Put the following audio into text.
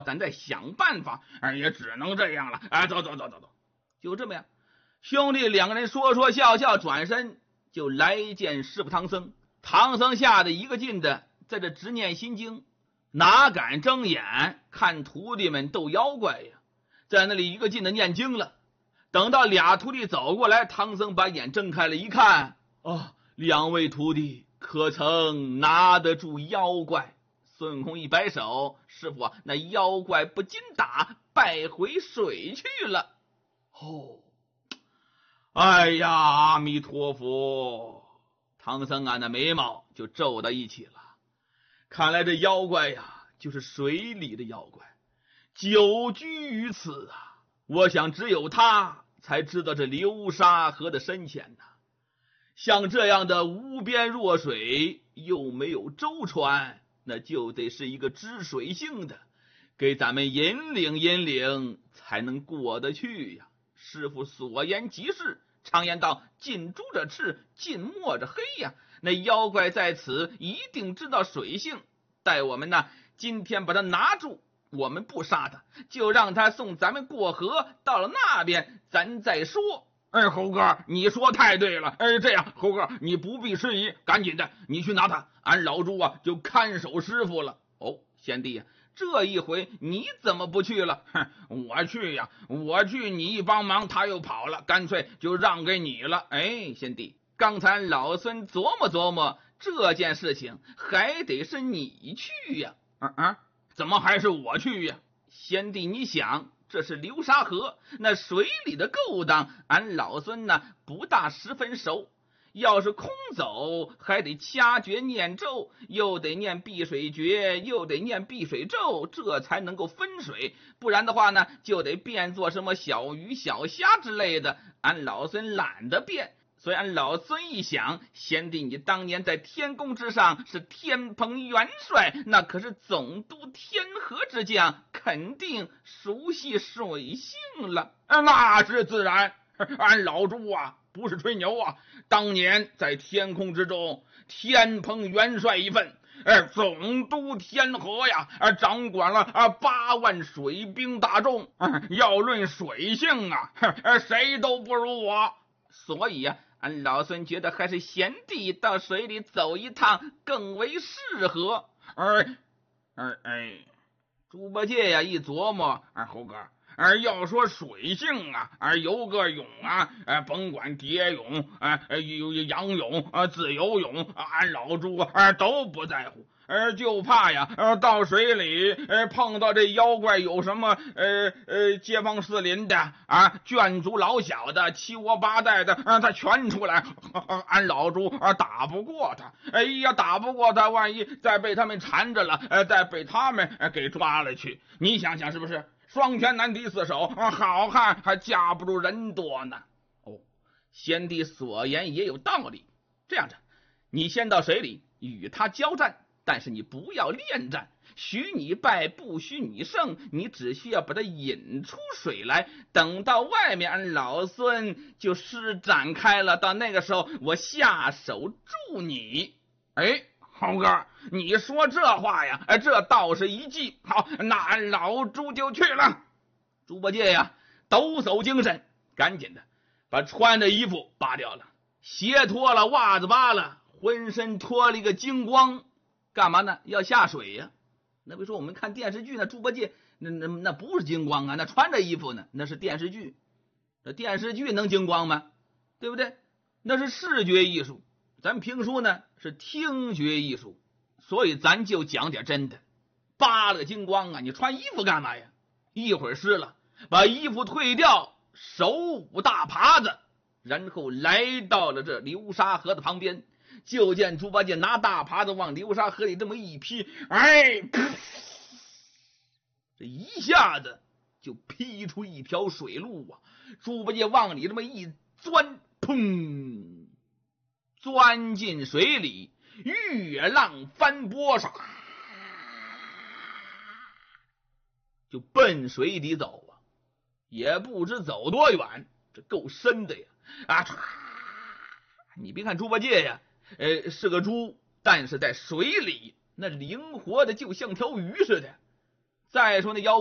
咱再想办法，也只能这样了。走。就这么样，兄弟两个人说说笑笑，转身就来见师傅唐僧。唐僧吓得一个劲的在这直念心经，哪敢睁眼看徒弟们斗妖怪呀，在那里一个劲的念经了。等到俩徒弟走过来，唐僧把眼睁开了，一看，两位徒弟可曾拿得住妖怪？孙悟空一摆手，师傅那妖怪不禁打，败回水去了。哎呀，阿弥陀佛！唐僧那眉毛就皱到一起了。看来这妖怪呀，就是水里的妖怪，久居于此啊。我想只有他才知道这流沙河的深浅呐。像这样的无边若水，又没有舟船，那就得是一个知水性的，给咱们引领才能过得去呀。师傅所言极是，常言道，近朱者赤，近墨者黑呀。那妖怪在此一定知道水性，待我们呢今天把他拿住，我们不杀他，就让他送咱们过河，到了那边咱再说。猴哥，你说太对了。这样，猴哥你不必迟疑，赶紧的你去拿他，俺老猪就看守师傅了。贤弟这一回你怎么不去了？我去呀，我去你一帮忙他又跑了，干脆就让给你了。贤弟，刚才老孙琢磨这件事情，还得是你去呀。怎么还是我去呀？贤弟你想，这是流沙河，那水里的勾当，俺老孙呢不大十分熟。要是空走，还得掐诀念咒，又得念避水诀，又得念避水咒，这才能够分水。不然的话呢，就得变作什么小鱼小虾之类的，俺老孙懒得变。所以俺老孙一想，贤弟你当年在天宫之上是天蓬元帅，那可是总督天河之将，肯定熟悉水性了。那是自然，俺老猪不是吹牛当年在天空之中，天蓬元帅一份，总督天河呀，掌管了8万水兵大众，要论水性谁都不如我。所以俺老孙觉得还是贤弟到水里走一趟更为适合。猪八戒一琢磨，猴哥，要说水性游个泳甭管蝶泳仰泳自由泳，俺老猪都不在乎。就怕到水里碰到这妖怪，有什么街坊四邻的眷族老小的七窝八代的他全出来，俺老猪打不过他。打不过他，万一再被他们缠着了，再被他们给抓了去，你想想是不是？双拳难敌四手，好汉还架不住人多呢。贤弟所言也有道理。这样着，你先到水里与他交战，但是你不要恋战，许你败不许你胜，你只需要把他引出水来，等到外面俺老孙就施展开了，到那个时候我下手助你。猴哥，你说这话这倒是一计。好，那俺老猪就去了。猪八戒抖擞精神，赶紧的把穿的衣服扒掉了，鞋脱了，袜子扒了，浑身脱了一个精光。干嘛呢？要下水呀。那比如说我们看电视剧呢，猪八戒那不是精光那穿着衣服呢，那是电视剧。这电视剧能精光吗？对不对？那是视觉艺术，咱们评书呢是听觉艺术。所以咱就讲点真的，扒了精光你穿衣服干嘛呀？一会儿湿了，把衣服退掉，手舞大耙子，然后来到了这流沙河的旁边。就见猪八戒拿大耙子往流沙河里这么一劈，这一下子就劈出一条水路猪八戒往里这么一钻，砰，钻进水里，越浪翻波，就奔水底走也不知走多远，这够深的呀！你别看猪八戒是个猪，但是在水里那灵活的就像条鱼似的。 再说那妖